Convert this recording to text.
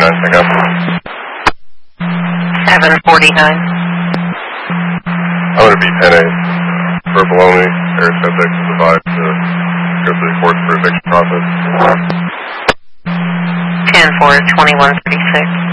pick up. 749. I'm going to be 10-8 for Bologna. Area subject is advised to go through the course for eviction process. 10-4, 2136.